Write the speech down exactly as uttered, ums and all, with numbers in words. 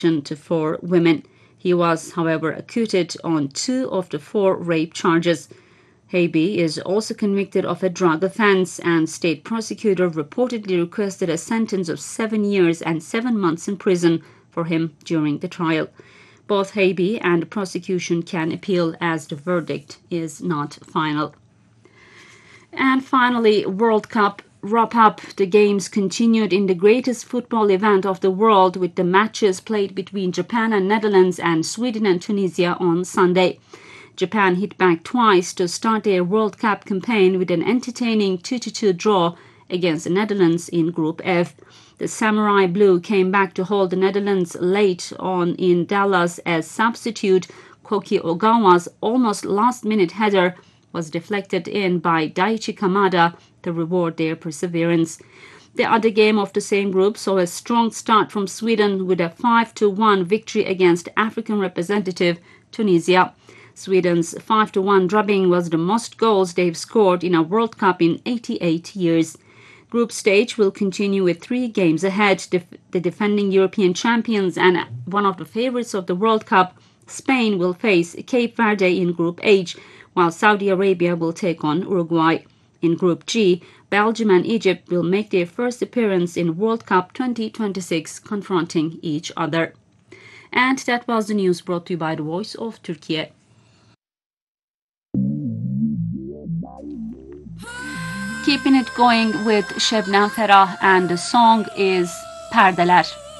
for women. He was, however, acquitted on two of the four rape charges. Haby is also convicted of a drug offense, and state prosecutor reportedly requested a sentence of seven years and seven months in prison for him during the trial. Both Haby and the prosecution can appeal as the verdict is not final. And finally, World Cup wrap-up. The games continued in the greatest football event of the world, with the matches played between Japan and Netherlands and Sweden and Tunisia on Sunday. Japan hit back twice to start their World Cup campaign with an entertaining two to two draw against the Netherlands in Group F. The Samurai Blue came back to hold the Netherlands late on in Dallas as substitute Koki Ogawa's almost last-minute header was deflected in by Daichi Kamada to reward their perseverance. The other game of the same group saw a strong start from Sweden with a five to one victory against African representative Tunisia. Sweden's five to one drubbing was the most goals they've scored in a World Cup in eighty-eight years. Group stage will continue with three games ahead. The defending European champions and one of the favorites of the World Cup, Spain, will face Cape Verde in Group H, while Saudi Arabia will take on Uruguay. In Group G, Belgium and Egypt will make their first appearance in World Cup twenty twenty-six, confronting each other. And that was the news brought to you by the Voice of Turkey. Keeping it going with Şebnem Ferah, and the song is Perdeler.